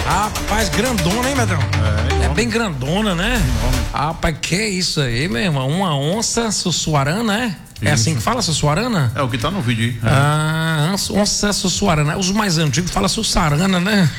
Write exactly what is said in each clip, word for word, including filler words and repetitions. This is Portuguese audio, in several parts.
Rapaz, grandona, hein, Medrão? É, é bem grandona, né? Rapaz, que é isso aí, meu irmão? Uma onça sussuarana, é? É Isso. assim que fala, sussuarana? É o que tá no vídeo aí. É. Ah, onça sussuarana. Os mais antigos falam sussarana, né?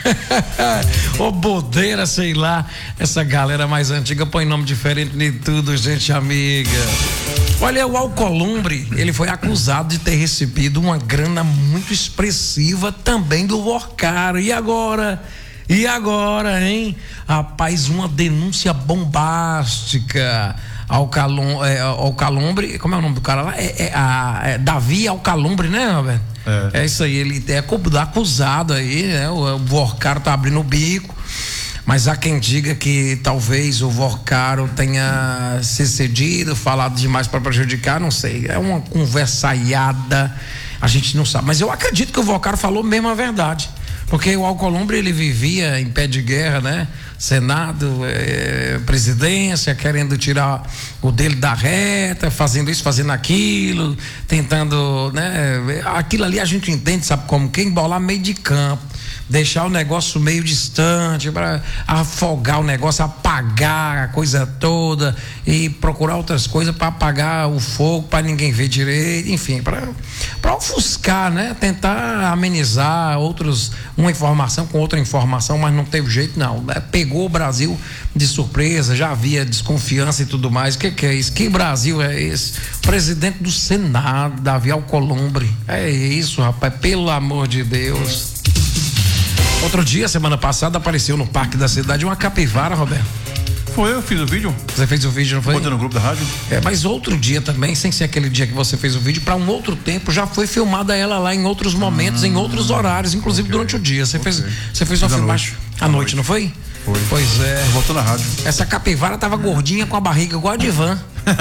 Ô, bodeira, sei lá. Essa galera mais antiga põe nome diferente de tudo, gente amiga. Olha, o Alcolumbre, ele foi acusado de ter recebido uma grana muito expressiva também do Worcaro. E agora? E agora, hein? Rapaz, uma denúncia bombástica. Alcalum, é, Alcalumbre, como é o nome do cara lá? É, é, a, é Davi Alcalumbre, né, Roberto? É. É isso aí, ele é acusado aí, né? O, o Worcaro tá abrindo o bico. Mas há quem diga que talvez o Worcaro tenha se cedido, falado demais para prejudicar, não sei. É uma conversaiada, a gente não sabe. Mas eu acredito que o Worcaro falou mesmo a verdade. Porque o Alcolumbre, ele vivia em pé de guerra, né? Senado, eh, presidência, querendo tirar o dele da reta, fazendo isso, fazendo aquilo, tentando, né? Aquilo ali a gente entende, sabe como? Quem embolar meio de campo, deixar o negócio meio distante, para afogar o negócio, apagar a coisa toda e procurar outras coisas para apagar o fogo, para ninguém ver direito, enfim, para para ofuscar, né? Tentar amenizar outros, uma informação com outra informação, mas não teve jeito não. Pegou o Brasil de surpresa, já havia desconfiança e tudo mais. O que, que é isso? Que Brasil é esse? Presidente do Senado, Davi Alcolumbre. É isso, rapaz, pelo amor de Deus. Outro dia, semana passada, apareceu no Parque da Cidade uma capivara, Roberto. Foi, eu fiz o vídeo. Você fez o vídeo, não foi? Botei no grupo da rádio. É, mas outro dia também, sem ser aquele dia que você fez o vídeo, para um outro tempo, já foi filmada ela lá em outros momentos, hum, em outros horários, inclusive okay. durante o dia. Você okay. fez, você fez uma fiz filmagem à noite, noite, não foi? Foi. Pois é. Voltou na rádio. Essa capivara tava gordinha com a barriga igual a de Ivan.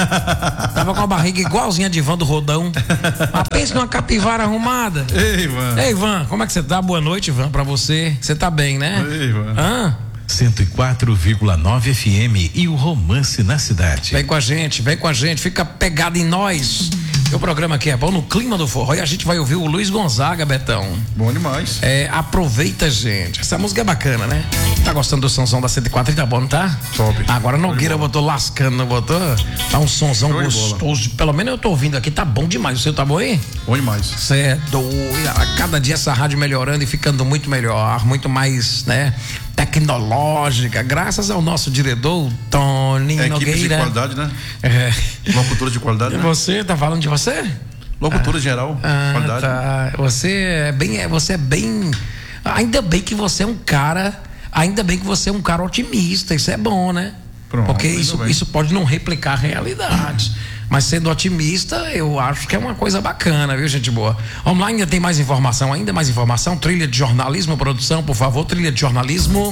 Tava com a barriga igualzinha a de Ivan do Rodão. Mas pensa numa capivara arrumada. Ei, Ivan. Ei, Ivan, como é que você tá? Boa noite, Ivan, pra você. Você tá bem, né? Ei, Ivan. Hã? cento e quatro vírgula nove F M e o Romance na Cidade. Vem com a gente, vem com a gente, fica pegado em nós. O programa aqui é bom no clima do forró e a gente vai ouvir o Luiz Gonzaga, Betão. Bom demais. É, aproveita, gente. Essa música é bacana, né? Tá gostando do sonzão da cento e quatro? Tá bom, não tá? Top. Agora Nogueira botou lascando, não botou? Tá um sonzão Show gostoso. Pelo menos eu tô ouvindo aqui, tá bom demais. O seu tá bom aí? Bom demais. Você é doido. A cada dia essa rádio melhorando e ficando muito melhor, muito mais, né? Tecnológica, graças ao nosso diretor, Tony é Nogueira. Equipe de qualidade, né? É. Locutora de qualidade, né? Você tá falando de você? Locutora ah, geral, ah, qualidade. Tá. Você é bem, você é bem, ainda bem que você é um cara, ainda bem que você é um cara otimista, isso é bom, né? Pronto, porque isso, isso pode não replicar a realidade. Mas sendo otimista, eu acho que é uma coisa bacana, viu, gente boa? Vamos lá, ainda tem mais informação, ainda mais informação, trilha de jornalismo, produção, por favor, trilha de jornalismo.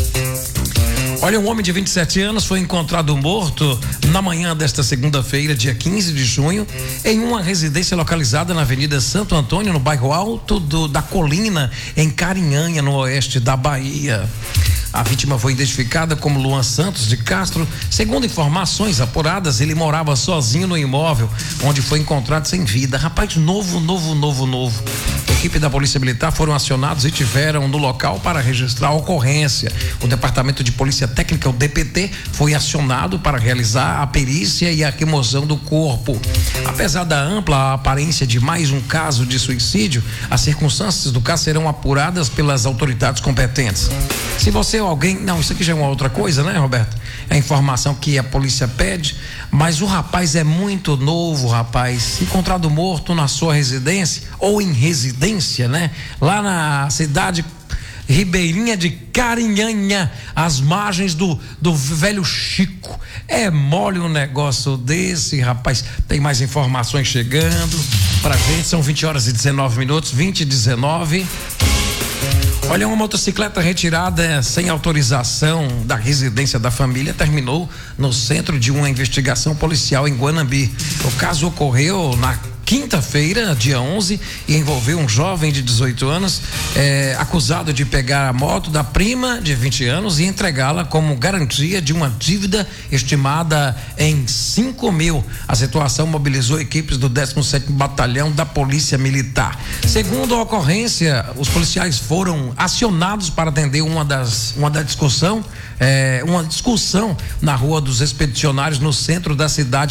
Olha, um homem de vinte e sete anos foi encontrado morto na manhã desta segunda-feira, dia quinze de junho, em uma residência localizada na Avenida Santo Antônio, no bairro Alto do, da Colina, em Carinhanha, no oeste da Bahia. A vítima foi identificada como Luan Santos de Castro. Segundo informações apuradas, ele morava sozinho no imóvel onde foi encontrado sem vida. Rapaz, novo, novo, novo, novo. A equipe da Polícia Militar foram acionados e tiveram no local para registrar a ocorrência. O Departamento de Polícia Técnica, o D P T, foi acionado para realizar a perícia e a remoção do corpo. Apesar da ampla aparência de mais um caso de suicídio, as circunstâncias do caso serão apuradas pelas autoridades competentes. Se você ou alguém, não, isso aqui já é uma outra coisa, né, Roberto? É a informação que a polícia pede, mas o rapaz é muito novo, rapaz, encontrado morto na sua residência ou em residência, né? Lá na cidade ribeirinha de Carinhanha, às margens do, do Velho Chico. É mole um negócio desse, rapaz. Tem mais informações chegando pra gente, são vinte horas e dezenove minutos, vinte e dezenove. Olha, uma motocicleta retirada sem autorização da residência da família terminou no centro de uma investigação policial em Guanambi. O caso ocorreu na quinta-feira, dia onze, e envolveu um jovem de dezoito anos, é, acusado de pegar a moto da prima de vinte anos e entregá-la como garantia de uma dívida estimada em cinco mil. A situação mobilizou equipes do décimo sétimo Batalhão da Polícia Militar. Segundo a ocorrência, os policiais foram acionados para atender uma das uma da discussão, é, uma discussão na Rua dos Expedicionários, no centro da cidade.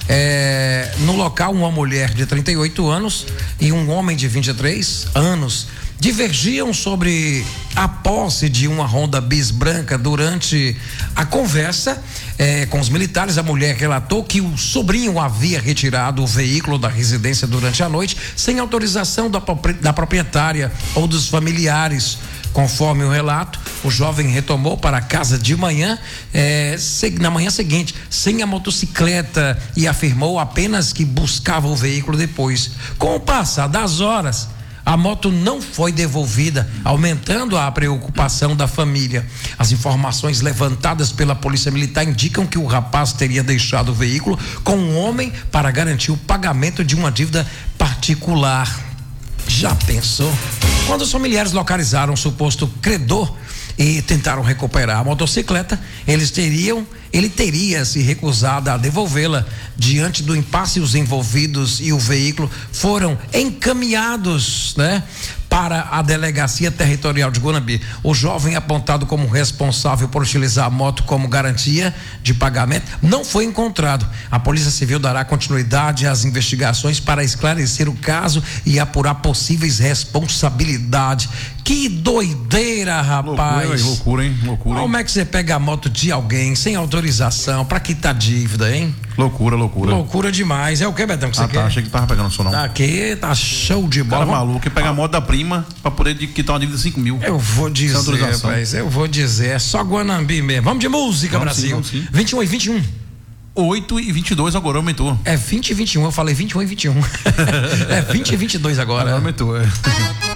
É, no local, uma mulher de trinta e oito anos e um homem de vinte e três anos divergiam sobre a posse de uma Honda Bis branca. Durante a conversa é, com os militares, a mulher relatou que o sobrinho havia retirado o veículo da residência durante a noite sem autorização da, da proprietária ou dos familiares. Conforme o relato, o jovem retomou para casa de manhã, eh, na manhã seguinte, sem a motocicleta, e afirmou apenas que buscava o veículo depois. Com o passar das horas, a moto não foi devolvida, aumentando a preocupação da família. As informações levantadas pela Polícia Militar indicam que o rapaz teria deixado o veículo com um homem para garantir o pagamento de uma dívida particular. Já pensou? Quando os familiares localizaram o suposto credor e tentaram recuperar a motocicleta, eles teriam, ele teria se recusado a devolvê-la. Diante do impasse, os envolvidos e o veículo foram encaminhados, né, para a Delegacia Territorial de Guanambi. O jovem, apontado como responsável por utilizar a moto como garantia de pagamento, não foi encontrado. A Polícia Civil dará continuidade às investigações para esclarecer o caso e apurar possíveis responsabilidades. Que doideira, rapaz! Loucura, loucura, hein? Loucura, hein? Como é que você pega a moto de alguém sem autorização pra quitar dívida, hein? Loucura, loucura. Loucura demais. É o que, Betão, que você ah, quer? Tá, achei que tava pegando o som, não. Tá aqui, tá show de bola. Cara maluco, que pega a moto da prima pra poder quitar uma dívida de cinco mil. Eu vou dizer, rapaz, eu vou dizer, é só Guanambi mesmo. Vamos de música, vamos Brasil. Sim, sim. vinte e um e vinte e um. oito e vinte e dois agora aumentou. É vinte e vinte e um, eu falei vinte e um e vinte e um. É vinte e vinte e dois agora. Agora aumentou, é.